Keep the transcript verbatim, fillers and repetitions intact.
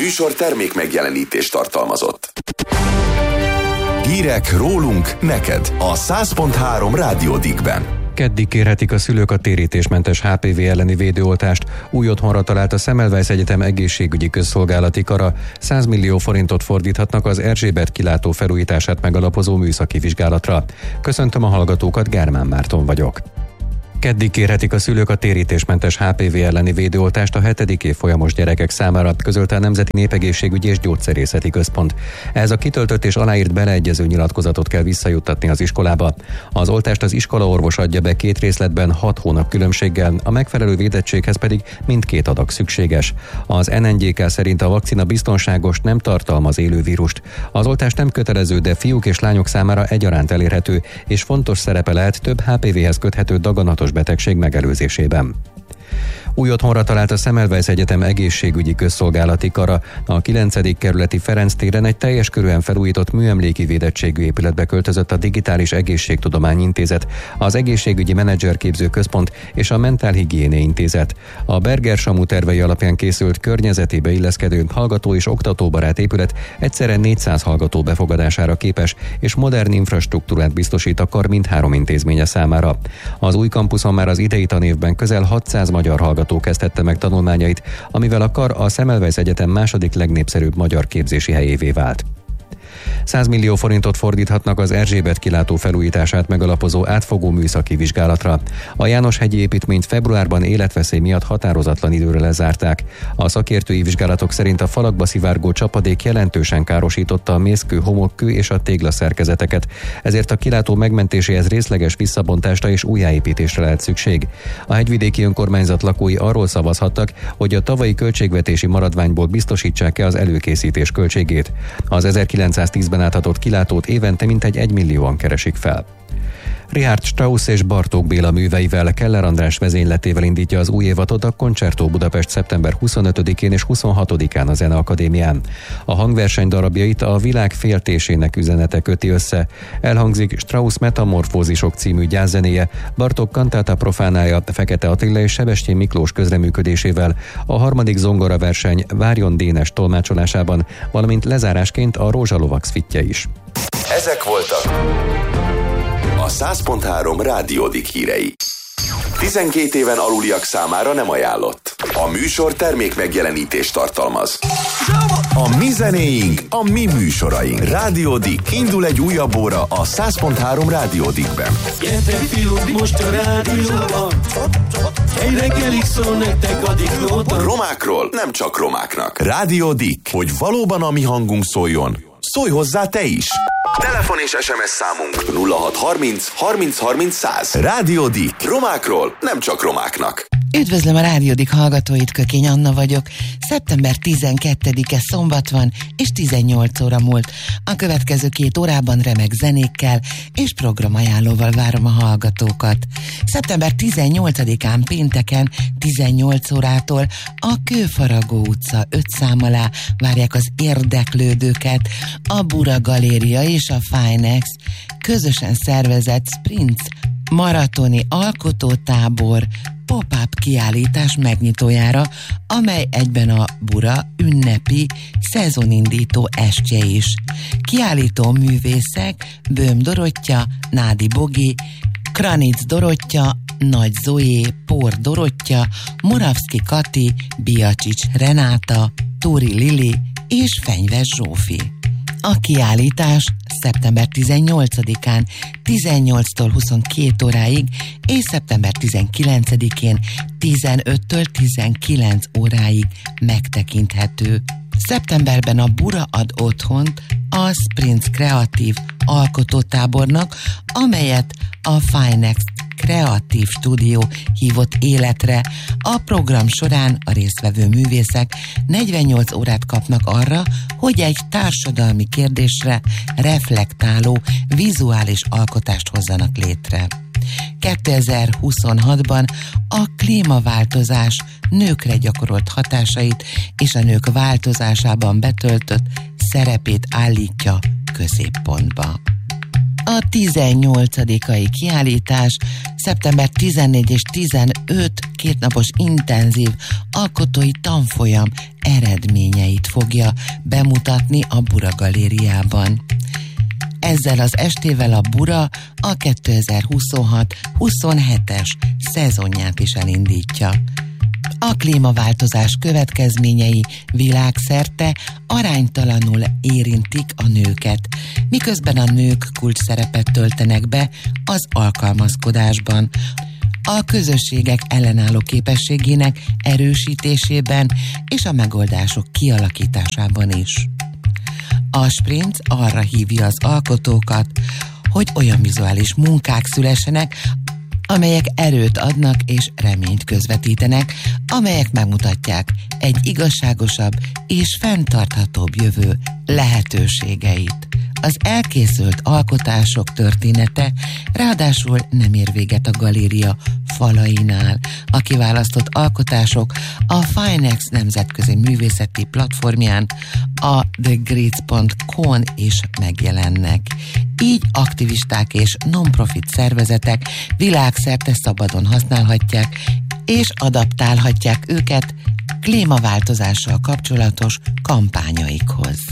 műsor termék megjelenítést tartalmazott. Hírek rólunk neked a száz pont három Rádió Dickben. Keddig kérhetik a szülők a térítésmentes há pé vé elleni védőoltást. Új otthonra talált a Semmelweis Egyetem egészségügyi közszolgálati kara. száz millió forintot fordíthatnak az Erzsébet kilátó felújítását megalapozó műszaki vizsgálatra. Köszöntöm a hallgatókat, Gármán Márton vagyok. Keddig kérhetik a szülők a térítésmentes há pé vé elleni védőoltást a hetedik évfolyamos gyerekek számára, közölte a Nemzeti Népegészségügyi és Gyógyszerészeti Központ. Ez a kitöltött és aláírt beleegyező nyilatkozatot kell visszajuttatni az iskolába. Az oltást az iskolaorvos adja be két részletben, hat hónap különbséggel, a megfelelő védettséghez pedig mindkét adag szükséges. Az en en gé ká szerint a vakcina biztonságos, nem tartalmaz élő vírust. Az oltás nem kötelező, de fiúk és lányok számára egyaránt elérhető, és fontos szerepe lehet több há pé véhez köthető daganatos betegség megelőzésében. Új otthonra talált a Semmelweis Egyetem egészségügyi közszolgálati kara. A kilencedik kerületi Ferenc téren egy teljes körűen felújított műemléki védettségű épületbe költözött a Digitális Egészségtudományi Intézet, az Egészségügyi Menedzserképző Központ és a Mentálhigiéné Intézet. A Berger Samu tervei alapján készült, környezetébe illeszkedő, hallgató és oktatóbarát épület egyszerre négyszáz hallgató befogadására képes, és modern infrastruktúrát biztosít a kar mindhárom intézménye számára. Az új kampuszon már az idei tanévben közel hatszáz magyar hallgató kezdette meg tanulmányait, amivel a kar a Semmelweis Egyetem második legnépszerűbb magyar képzési helyévé vált. száz millió forintot fordíthatnak az Erzsébet kilátó felújítását megalapozó átfogó műszaki vizsgálatra. A Jánoshegyi építményt februárban életveszély miatt határozatlan időre lezárták. A szakértői vizsgálatok szerint a falakba szivárgó csapadék jelentősen károsította a mészkő, homokkő és a téglaszerkezeteket, ezért a kilátó megmentéséhez részleges visszabontásra és újjáépítésre lehet szükség. A hegyvidéki önkormányzat lakói arról szavazhattak, hogy a tavalyi költségvetési maradványból biztosítsák-e az előkészítés költségét. Az ezerkilencszáztízben átadott kilátót évente mintegy egymillióan keresik fel. Richard Strauss és Bartók Béla műveivel, Keller András vezényletével indítja az új évadot a Concerto Budapest szeptember huszonötödikén és huszonhatodikán a Zeneakadémián. A hangverseny darabjait a világ féltésének üzenete köti össze. Elhangzik Strauss Metamorfózisok című gyászzenéje, Bartók Cantata Profanája Fekete Attila és Sebestyén Miklós közreműködésével, a harmadik zongoraverseny Várjon Dénes tolmácsolásában, valamint lezárásként a Rózsalovag szvitje is. Ezek voltak a száz pont három Rádió Dick hírei. tizenkét éven aluliak számára nem ajánlott. A műsor termék megjelenítést tartalmaz. A mi zenéink, a mi műsoraink. Rádió Dick. Indul egy újabb óra a száz pont három Rádió Dickben. Gyertek fiúk, most a rádióban. Egy reggelig szól nektek a Dickóta. Romákról nem csak romáknak. Rádió Dick. Hogy valóban a mi hangunk szóljon, szólj hozzá te is. Telefon és es em es számunk nulla hat harminc harminc harminc száz. Rádió Dick. Romákról nem csak romáknak. Üdvözlöm a Rádió Dick hallgatóit, Kökény Anna vagyok. szeptember tizenkettedike szombat van, és tizennyolc óra múlt. A következő két órában remek zenékkel és programajánlóval várom a hallgatókat. szeptember tizennyolcadikán pénteken tizennyolc órától a Kőfaragó utca öt szám alá várják az érdeklődőket a Bura Galéria és a Finex közösen szervezett Sprint maratoni alkotótábor pop-up kiállítás megnyitójára, amely egyben a Bura ünnepi szezonindító estje is. Kiállító művészek Böhm Dorottya, Nádi Bogi, Kranic Dorottya, Nagy Zoé, Pór Dorottya, Moravszki Kati, Biacsics Renáta, Túri Lili és Fenyves Zsófi. A kiállítás szeptember tizennyolcadikán tizennyolctól huszonkét óráig és szeptember tizenkilencedikén tizenöttől tizenkilenc óráig megtekinthető. Szeptemberben a Bura ad otthont a Sprint kreatív alkotótábornak, amelyet a Finex Kreatív Stúdió hívott életre. A program során a résztvevő művészek negyvennyolc órát kapnak arra, hogy egy társadalmi kérdésre reflektáló vizuális alkotást hozzanak létre. kétezer-huszonhatban a klímaváltozás nőkre gyakorolt hatásait és a nők változásában betöltött szerepét állítja középpontba. A tizennyolcadikai kiállítás szeptember tizennégy és tizenöt kétnapos intenzív alkotói tanfolyam eredményeit fogja bemutatni a Bura Galériában. Ezzel az estével a Bura a kétezer-huszonhat huszonhetes szezonját is elindítja. A klímaváltozás következményei világszerte aránytalanul érintik a nőket, miközben a nők kulcsszerepet töltenek be az alkalmazkodásban, a közösségek ellenálló képességének erősítésében és a megoldások kialakításában is. A Sprinz arra hívja az alkotókat, hogy olyan vizuális munkák szülessenek, amelyek erőt adnak és reményt közvetítenek, amelyek megmutatják egy igazságosabb és fenntarthatóbb jövő lehetőségeit. Az elkészült alkotások története ráadásul nem ér véget a galéria falainál. A kiválasztott alkotások a Finex nemzetközi művészeti platformján, a the grids pont com-on is megjelennek. Így aktivisták és non-profit szervezetek világszerte szabadon használhatják és adaptálhatják őket klímaváltozással kapcsolatos kampányaikhoz.